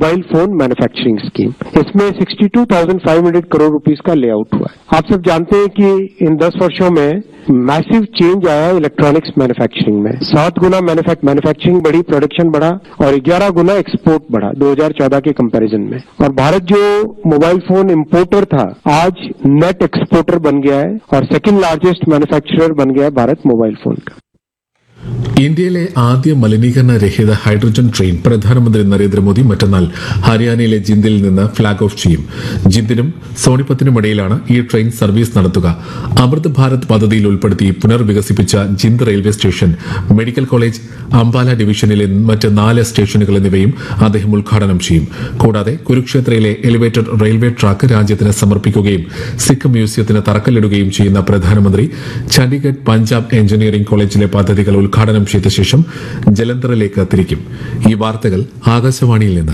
Mobile phone manufacturing scheme. इसमें 62,500 crore rupees का layout हुआ है। आप सब जानते हैं कि इन 10 वर्षों में मैसिव चेंज आया इलेक्ट्रॉनिक्स मैन्युफैक्चरिंग में। 7 गुना मैन्युफैक्चरिंग बढ़ी, प्रोडक्शन बढ़ा और 11 गुना एक्सपोर्ट बढ़ा 2014 के कंपैरिजन में। और भारत जो मोबाइल फोन इंपोर्टर था, आज नेट एक्सपोर्टर बन गया है और सेकंड लार्जेस्ट मैन्युफैक्चरर बन गया है भारत मोबाइल फोन का। ഇന്ത്യയിലെ ആദ്യ മലിനീകരണ രഹിത ഹൈഡ്രജൻ ട്രെയിൻ പ്രധാനമന്ത്രി നരേന്ദ്രമോദി മറ്റന്നാൾ ഹരിയാനയിലെ ജിന്ദിൽ നിന്ന് ഫ്ളാഗ് ഓഫ് ചെയ്യും. ജിന്ദിനും സോണിപത്തിനും ഇടയിലാണ് ഈ ട്രെയിൻ സർവീസ് നടത്തുക. അമൃത് ഭാരത് പദ്ധതിയിൽ ഉൾപ്പെടുത്തി പുനർവികസിപ്പിച്ച Jind railway station, medical college, Ambala ഡിവിഷനിലെ മറ്റ് 4 സ്റ്റേഷനുകൾ എന്നിവയും അദ്ദേഹം ഉദ്ഘാടനം ചെയ്യും. കൂടാതെ കുരുക്ഷേത്രയിലെ എലിവേറ്റഡ് റെയിൽവേ ട്രാക്ക് രാജ്യത്തിന് സമർപ്പിക്കുകയും സിഖ് മ്യൂസിയത്തിന് തറക്കല്ലിടുകയും ചെയ്യുന്ന പ്രധാനമന്ത്രി ചണ്ഡീഗഡ് പഞ്ചാബ് എഞ്ചിനീയറിംഗ് കോളേജിലെ പദ്ധതികൾ ഉദ്ഘാടനം ചെയ്ത ശേഷം ജലന്ധറിലേക്ക് തിരിക്കും. ഈ വാർത്തകൾ ആകാശവാണിയിൽ നിന്ന്.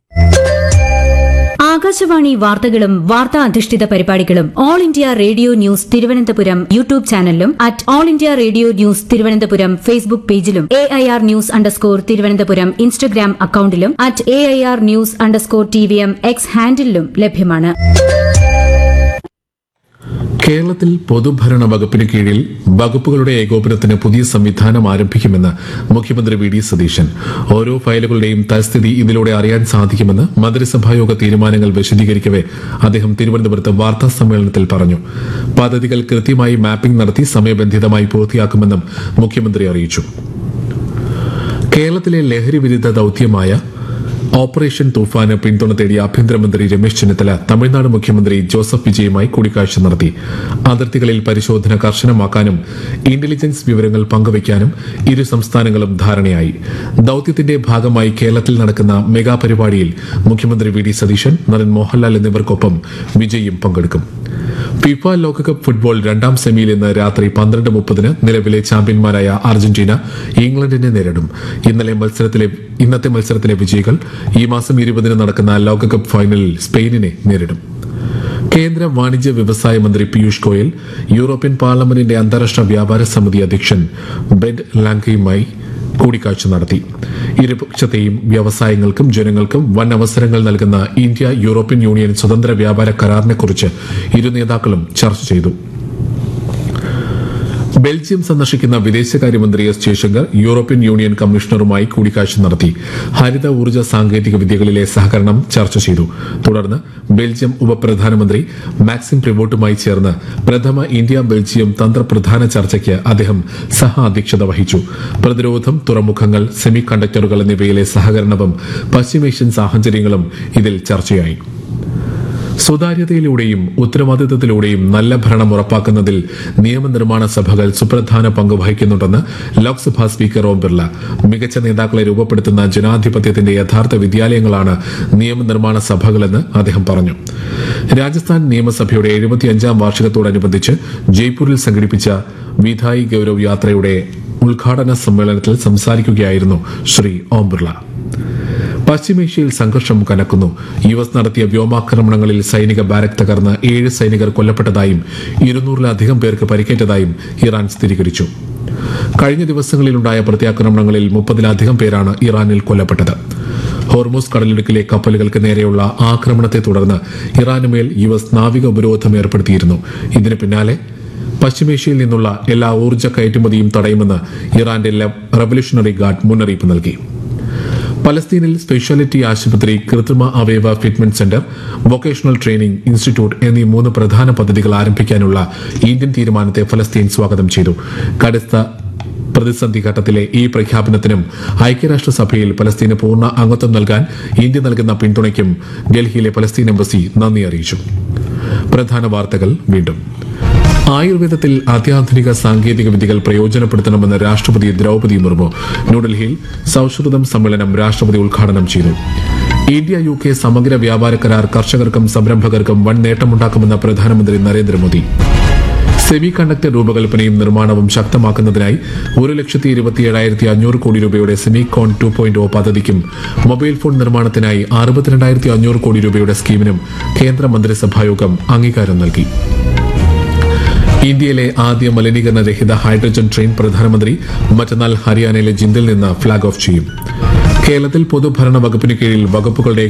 ആകാശവാണി വാർത്തകളും വാർത്താ അധിഷ്ഠിത പരിപാടികളും all India radio news Thiruvananthapuram YouTube ചാനലിലും at all India radio news Thiruvananthapuram Facebook പേജിലും AIR ന്യൂസ് _ ഇൻസ്റ്റഗ്രാം അക്കൌണ്ടിലും at AIR news _ TVM X ഹാൻഡിലും ലഭ്യമാണ്. കേരളത്തിൽ പൊതുഭരണ വകുപ്പിന് കീഴിൽ വകുപ്പുകളുടെ ഏകോപനത്തിന് പുതിയ സംവിധാനം ആരംഭിക്കുമെന്ന് മുഖ്യമന്ത്രി വി ഡി സതീശൻ. ഓരോ ഫയലുകളുടെയും തൽസ്ഥിതി ഇതിലൂടെ അറിയാൻ സാധിക്കുമെന്ന് മന്ത്രിസഭായോഗ തീരുമാനങ്ങൾ വിശദീകരിക്കവെ അദ്ദേഹം തിരുവനന്തപുരത്ത് വാർത്താ സമ്മേളനത്തിൽ പറഞ്ഞു. പദ്ധതികൾ കൃത്യമായി മാപ്പിംഗ് നടത്തി സമയബന്ധിതമായി പൂർത്തിയാക്കുമെന്നും മുഖ്യമന്ത്രി അറിയിച്ചു. കേരളത്തിലെ ലഹരി വിരുദ്ധ ദൌത്യമായ ഓപ്പറേഷൻ തൂഫാന് പിന്തുണ തേടിയ ആഭ്യന്തരമന്ത്രി രമേശ് ചെന്നിത്തല തമിഴ്നാട് മുഖ്യമന്ത്രി ജോസഫ് വിജയുമായി കൂടിക്കാഴ്ച നടത്തി. അതിർത്തികളിൽ പരിശോധന കർശനമാക്കാനും ഇന്റലിജൻസ് വിവരങ്ങൾ പങ്കുവയ്ക്കാനും ഇരു സംസ്ഥാനങ്ങളും ധാരണയായി. ദൌത്യത്തിന്റെ ഭാഗമായി കേരളത്തിൽ നടക്കുന്ന മെഗാ പരിപാടിയിൽ മുഖ്യമന്ത്രി വി ഡി സതീശൻ, നടൻ മോഹൻലാൽ എന്നിവർക്കൊപ്പം വിജയും പങ്കെടുക്കും. ഫിഫ ലോകകപ്പ് ഫുട്ബോൾ 2ാം സെമിയിൽ ഇന്ന് രാത്രി 12:30 നിലവിലെ ചാമ്പ്യന്മാരായ അർജന്റീന ഇംഗ്ലണ്ടിനെ നേരിടും. ഇന്നത്തെ മത്സരത്തിലെ വിജയികൾ ഈ മാസം 20 നടക്കുന്ന ലോകകപ്പ് ഫൈനലിൽ സ്പെയിനിനെ നേരിടും. കേന്ദ്ര വാണിജ്യ വ്യവസായ മന്ത്രി പീയൂഷ് ഗോയൽ യൂറോപ്യൻ പാർലമെന്റിന്റെ അന്താരാഷ്ട്ര വ്യാപാര സമിതി അധ്യക്ഷൻ ബെന്റ് ലാങ്കയുമായി കൂടിക്കാഴ്ച നടത്തി. ഇരുപക്ഷത്തെയും വ്യവസായങ്ങൾക്കും ജനങ്ങൾക്കും വൻ അവസരങ്ങൾ നൽകുന്ന ഇന്ത്യ യൂറോപ്യൻ യൂണിയൻ സ്വതന്ത്ര വ്യാപാര കരാറിനെക്കുറിച്ച് ഇരു നേതാക്കളും ചർച്ച ചെയ്തു. ബെൽജിയം സന്ദർശിക്കുന്ന വിദേശകാര്യമന്ത്രി എസ് ജയശങ്കർ യൂറോപ്യൻ യൂണിയൻ കമ്മീഷണറുമായി കൂടിക്കാഴ്ച നടത്തി. ഹരിത ഊർജ്ജ സാങ്കേതിക വിദ്യകളിലെ സഹകരണം ചർച്ച ചെയ്തു. തുടർന്ന് ബെൽജിയം ഉപപ്രധാനമന്ത്രി മാക്സിം പ്രിവോട്ടുമായി ചേർന്ന് പ്രഥമ ഇന്ത്യ ബെൽജിയം തന്ത്രപ്രധാന ചർച്ചയ്ക്ക് അദ്ദേഹം സഹ അധ്യക്ഷത വഹിച്ചു. പ്രതിരോധം, തുറമുഖങ്ങൾ, സെമി കണ്ടക്ടറുകൾ എന്നിവയിലെ സഹകരണവും പശ്ചിമേഷ്യൻ സാഹചര്യങ്ങളും ഇതിൽ ചർച്ചയായി. സുതാര്യതയിലൂടെയും ഉത്തരവാദിത്തത്തിലൂടെയും നല്ല ഭരണം ഉറപ്പാക്കുന്നതിൽ നിയമനിർമ്മാണ സഭകൾ സുപ്രധാന പങ്ക് വഹിക്കുന്നുണ്ടെന്ന് ലോക്സഭാ സ്പീക്കർ ഓം ബിർള. മികച്ച നേതാക്കളെ രൂപപ്പെടുത്തുന്ന ജനാധിപത്യത്തിന്റെ യഥാർത്ഥ വിദ്യാലയങ്ങളാണ് നിയമനിർമ്മാണ സഭകളെന്ന് അദ്ദേഹം പറഞ്ഞു. രാജസ്ഥാൻ നിയമസഭയുടെ 75ാം വാർഷികത്തോടനുബന്ധിച്ച് ജയ്പൂരിൽ സംഘടിപ്പിച്ച വിധായി ഗൌരവ് യാത്രയുടെ ഉദ്ഘാടന സമ്മേളനത്തിൽ സംസാരിക്കുകയായിരുന്നു ശ്രീ ഓം ബിർള. പശ്ചിമേഷ്യയിൽ സംഘർഷം കനക്കുന്നു. US നടത്തിയ വ്യോമാക്രമണങ്ങളിൽ സൈനിക ബാരക് തകർന്ന് 7 സൈനികർ കൊല്ലപ്പെട്ടതായും 200-ലധികം പേർക്ക് പരിക്കേറ്റതായും ഇറാൻ സ്ഥിരീകരിച്ചു. കഴിഞ്ഞ ദിവസങ്ങളിലുണ്ടായ പ്രത്യാക്രമണങ്ങളിൽ 30-ലധികം പേരാണ് ഇറാനിൽ കൊല്ലപ്പെട്ടത്. ഹോർമൂസ് കടലിടുക്കിലെ കപ്പലുകൾക്ക് നേരെയുള്ള ആക്രമണത്തെ തുടർന്ന് ഇറാനുമേൽ US നാവിക ഉപരോധം ഏർപ്പെടുത്തിയിരുന്നു. ഇതിന് പിന്നാലെ പശ്ചിമേഷ്യയിൽ നിന്നുള്ള എല്ലാ ഊർജ്ജ കയറ്റുമതിയും തടയുമെന്ന് ഇറാന്റെ റവല്യൂഷണറി ഗാർഡ് മുന്നറിയിപ്പ് നൽകി. പലസ്തീനിൽ സ്പെഷ്യാലിറ്റി ആശുപത്രി, കൃത്രിമ അവയവ fitment centre, vocational training institute എന്നീ 3 പ്രധാന പദ്ധതികൾ ആരംഭിക്കാനുള്ള ഇന്ത്യൻ തീരുമാനത്തെ ഫലസ്തീൻ സ്വാഗതം ചെയ്തു. കടുത്ത പ്രതിസന്ധി ഘട്ടത്തിലെ ഈ പ്രഖ്യാപനത്തിനും ഐക്യരാഷ്ട്രസഭയിൽ പലസ്തീന് പൂർണ്ണ അംഗത്വം നൽകാൻ ഇന്ത്യ നൽകുന്ന പിന്തുണയ്ക്കും ഡൽഹിയിലെ പലസ്തീൻ എംബസി നന്ദി അറിയിച്ചു. പ്രധാന വാർത്തകൾ വീണ്ടും. ആയുർവേദത്തിൽ അത്യാധുനിക സാങ്കേതിക വിദ്യകൾ പ്രയോജനപ്പെടുത്തണമെന്ന് രാഷ്ട്രപതി ദ്രൌപദി മുർമു. ന്യൂഡൽഹിയിൽ സൌഹൃദം സമ്മേളനം രാഷ്ട്രപതി ഉദ്ഘാടനം ചെയ്തു. ഇന്ത്യ UK സമഗ്ര വ്യാപാര കരാർ കർഷകർക്കും സംരംഭകർക്കും വൻ നേട്ടമുണ്ടാക്കുമെന്ന് പ്രധാനമന്ത്രി നരേന്ദ്രമോദി. സെമി കണ്ടക്ടർ രൂപകൽപ്പനയും നിർമ്മാണവും ശക്തമാക്കുന്നതിനായി 1,27,500 കോടി രൂപയുടെ സെമികോൺ 2.0 പദ്ധതിക്കും മൊബൈൽ ഫോൺ നിർമ്മാണത്തിനായി 62,500 കോടി രൂപയുടെ സ്കീമിനും കേന്ദ്ര മന്ത്രിസഭായോഗം അംഗീകാരം നൽകി. ഇന്ത്യയിലെ ആദ്യ മലിനീകരണ രഹിത ഹൈഡ്രജൻ ട്രെയിൻ പ്രധാനമന്ത്രി മറ്റന്നാൾ ഹരിയാനയിലെ ജിന്ദിൽ നിന്ന് ഫ്ളാഗ് ഓഫ് ചെയ്യും. കേരളത്തിൽ പൊതുഭരണ വകുപ്പിന് കീഴിൽ വകുപ്പുകളുടെ